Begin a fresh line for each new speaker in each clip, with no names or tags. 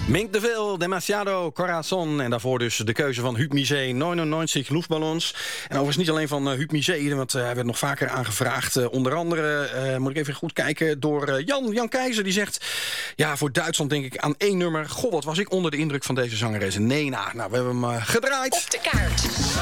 Mink de Veel, Demasiado, Corazon. En daarvoor dus de keuze van Huub Misé, 99 luchtballons. En overigens niet alleen van Huub Misé, want hij werd nog vaker aangevraagd. Onder andere, moet ik even goed kijken, door Jan Keizer. Die zegt, ja, voor Duitsland denk ik aan één nummer. Goh, wat was ik onder de indruk van deze zangeres. Nena. Nou, we hebben hem gedraaid.
Op de kaart.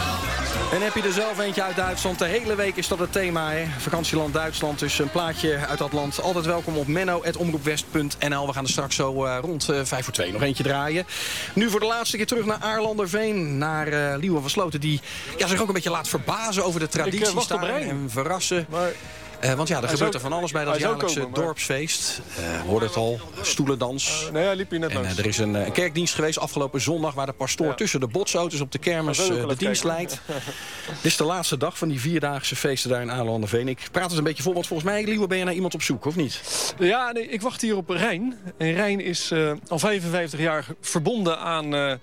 En heb je er zelf eentje uit Duitsland? De hele week is dat het thema, hè? Vakantieland Duitsland, dus een plaatje uit dat land. Altijd welkom op menno@omroepwest.nl. We gaan er straks zo rond 1:55 nog eentje draaien. Nu voor de laatste keer terug naar Aarlanderveen. Naar Liewe van Sloten, die zich ook een beetje laat verbazen over de tradities daar. En verrassen. Maar... want ja, er gebeurt er van alles bij dat jaarlijkse dorpsfeest. Hoorde het al, stoelendans.
Nee, hij liep hier net langs.
Er is een kerkdienst geweest afgelopen zondag... waar de pastoor tussen de botsauto's op de kermis de dienst leidt. Dit is de laatste dag van die 4-daagse feesten daar in Aarlanderveen. Ik praat het een beetje vol, want volgens mij, Liewe, ben je naar iemand op zoek, of niet?
Ja, nee, ik wacht hier op Rijn. En Rijn is al 55 jaar verbonden aan...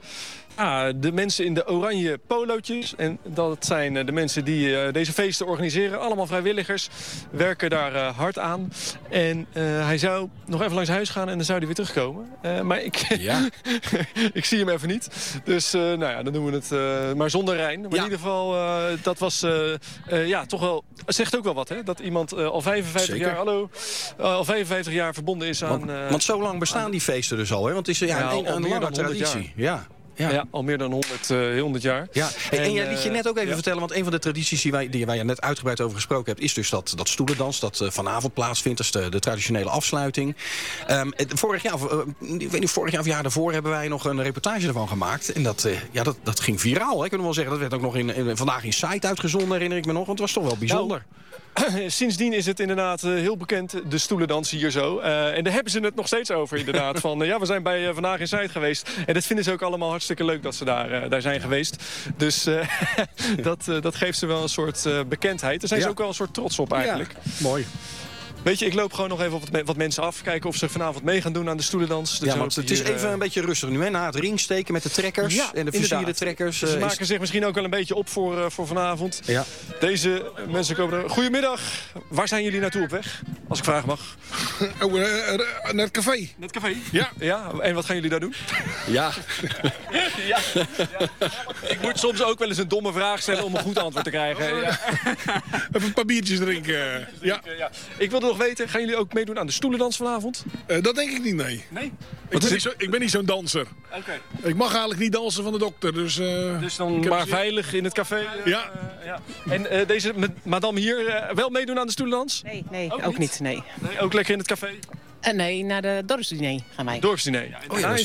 de mensen in de oranje polootjes. En dat zijn de mensen die deze feesten organiseren. Allemaal vrijwilligers. Werken daar hard aan. En hij zou nog even langs huis gaan en dan zou hij weer terugkomen. Maar ik zie hem even niet. Dus dan doen we het maar zonder Rijn. Maar in ieder geval, dat was toch wel... Zegt ook wel wat, hè? Dat iemand al 55 jaar... Hallo, al 55 jaar verbonden is aan...
Want zo lang bestaan die feesten dus al, hè? Want het is een lange traditie.
Ja, al meer dan 100 jaar.
Ja. En jij liet je net ook even vertellen, want een van de tradities waar je net uitgebreid over gesproken hebt, is dus dat stoelendans, dat vanavond plaatsvindt. Dat is de traditionele afsluiting. Vorig jaar of het jaar daarvoor hebben wij nog een reportage ervan gemaakt. En dat ging viraal, hè, kunnen we wel zeggen. Dat werd ook nog vandaag in Site uitgezonden, herinner ik me nog. Want het was toch wel bijzonder.
Sindsdien is het inderdaad heel bekend, de stoelendans hier zo. En daar hebben ze het nog steeds over, inderdaad. Van, we zijn bij Vandaag in Site geweest. En dat vinden ze ook allemaal hartstikke leuk dat ze daar zijn geweest. Dus dat geeft ze wel een soort bekendheid. Daar zijn ze ook wel een soort trots op eigenlijk.
Ja, mooi.
Weet je, ik loop gewoon nog even wat mensen af. Kijken of ze vanavond mee gaan doen aan de stoelendans.
Ja, maar het is even een beetje rustig nu, hè? Na het ringsteken met de trekkers en de versierde trekkers.
Ze maken zich misschien ook wel een beetje op voor vanavond.
Ja.
Deze mensen komen er... Goedemiddag. Waar zijn jullie naartoe op weg? Als ik vragen mag.
Naar het café.
Naar het café?
Ja.
En wat gaan jullie daar doen?
Ja.
Ja. Ik moet soms ook wel eens een domme vraag stellen om een goed antwoord te krijgen. Ja.
Even een paar biertjes drinken. Ja.
Ik wilde nog weten, gaan jullie ook meedoen aan de stoelendans vanavond?
Dat denk ik niet, nee.
Nee?
Ik ben niet zo'n danser.
Oké.
Ik mag eigenlijk niet dansen van de dokter. Dus
dan maar veilig in het café?
Ja.
En deze madame hier wel meedoen aan de stoelendans?
Nee, ook niet. Nee.
Ook lekker in het café?
Nee, naar de dorpsdiner gaan wij.
Dorpsdiner.
Dat is